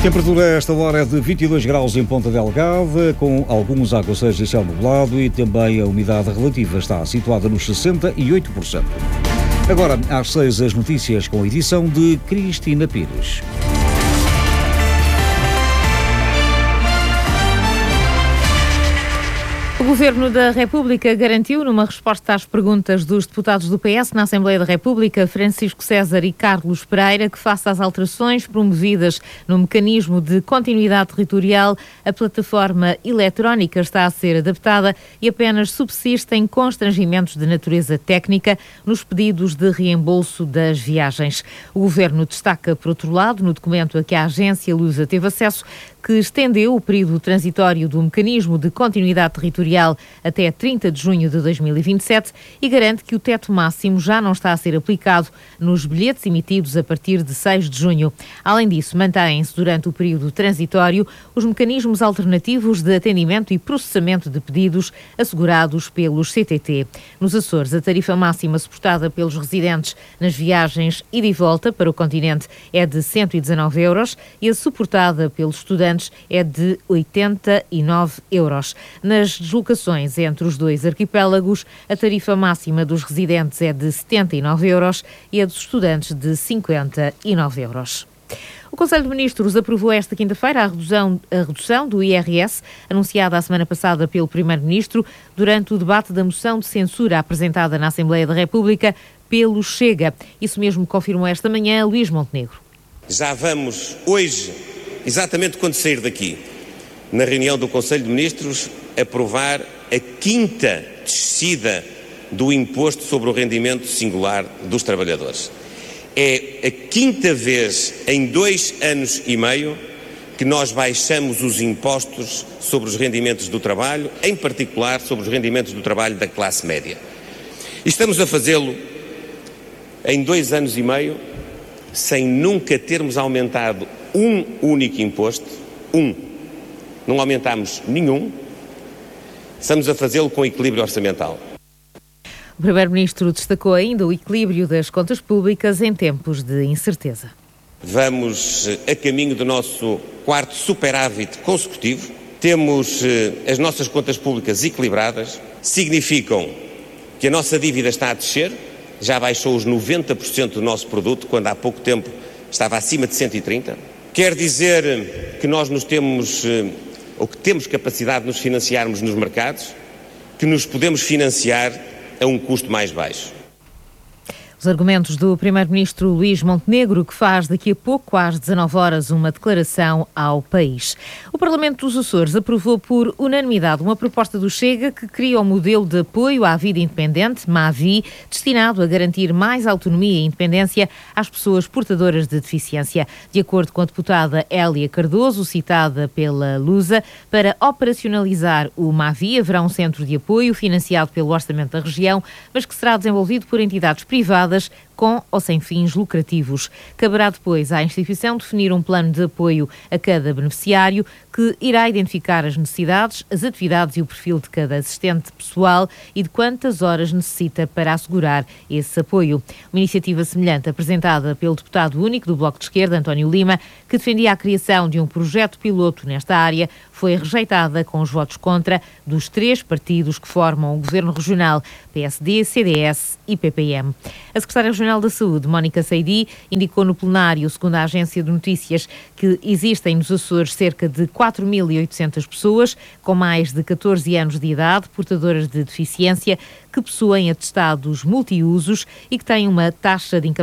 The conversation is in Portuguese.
Temperatura a esta hora é de 22 graus em Ponta Delgada, com alguns aguaceiros e céu nublado, e também a umidade relativa está situada nos 68%. Agora, às 6, as notícias com a edição de Cristina Pires. O Governo da República garantiu, numa resposta às perguntas dos deputados do PS na Assembleia da República, Francisco César e Carlos Pereira, que face às alterações promovidas no mecanismo de continuidade territorial, a plataforma eletrónica está a ser adaptada e apenas subsistem constrangimentos de natureza técnica nos pedidos de reembolso das viagens. O Governo destaca, por outro lado, no documento a que a agência Lusa teve acesso, que estendeu o período transitório do mecanismo de continuidade territorial até 30 de junho de 2027 e garante que o teto máximo já não está a ser aplicado nos bilhetes emitidos a partir de 6 de junho. Além disso, mantêm-se durante o período transitório os mecanismos alternativos de atendimento e processamento de pedidos assegurados pelos CTT. Nos Açores, a tarifa máxima suportada pelos residentes nas viagens ida e volta para o continente é de 119 euros e a suportada pelos estudantes é de 89 euros. Nas deslocações entre os dois arquipélagos, a tarifa máxima dos residentes é de 79 euros e a dos estudantes de 59 euros. O Conselho de Ministros aprovou esta quinta-feira a redução do IRS, anunciada a semana passada pelo Primeiro-Ministro, durante o debate da moção de censura apresentada na Assembleia da República pelo Chega. Isso mesmo confirmou esta manhã Luís Montenegro. Já vamos hoje, exatamente quando sair daqui, na reunião do Conselho de Ministros, aprovar a quinta descida do imposto sobre o rendimento singular dos trabalhadores. É a quinta vez em 2 anos e meio que nós baixamos os impostos sobre os rendimentos do trabalho, em particular sobre os rendimentos do trabalho da classe média. E estamos a fazê-lo em 2 anos e meio, sem nunca termos aumentado um único imposto, não aumentámos nenhum, estamos a fazê-lo com equilíbrio orçamental. O Primeiro-Ministro destacou ainda o equilíbrio das contas públicas em tempos de incerteza. Vamos a caminho do nosso 4º superávit consecutivo, temos as nossas contas públicas equilibradas, significam que a nossa dívida está a descer, já baixou os 90% do nosso produto, quando há pouco tempo estava acima de 130%. Quer dizer que nós que temos capacidade de nos financiarmos nos mercados, que nos podemos financiar a um custo mais baixo. Os argumentos do Primeiro-Ministro Luís Montenegro, que faz daqui a pouco, às 19 horas, uma declaração ao país. O Parlamento dos Açores aprovou por unanimidade uma proposta do Chega que cria um modelo de apoio à vida independente, MAVI, destinado a garantir mais autonomia e independência às pessoas portadoras de deficiência. De acordo com a deputada Hélia Cardoso, citada pela Lusa, para operacionalizar o MAVI haverá um centro de apoio financiado pelo Orçamento da região, mas que será desenvolvido por entidades privadas com ou sem fins lucrativos. Caberá depois à instituição definir um plano de apoio a cada beneficiário que irá identificar as necessidades, as atividades e o perfil de cada assistente pessoal e de quantas horas necessita para assegurar esse apoio. Uma iniciativa semelhante apresentada pelo deputado único do Bloco de Esquerda, António Lima, que defendia a criação de um projeto piloto nesta área, foi rejeitada com os votos contra dos 3 partidos que formam o Governo Regional, PSD, CDS e PPM. A Secretária Regional da Saúde, Mónica Seidi, indicou no plenário, segundo a agência de notícias, que existem nos Açores cerca de 4.800 pessoas com mais de 14 anos de idade, portadoras de deficiência, que possuem atestados multiusos e que têm uma taxa de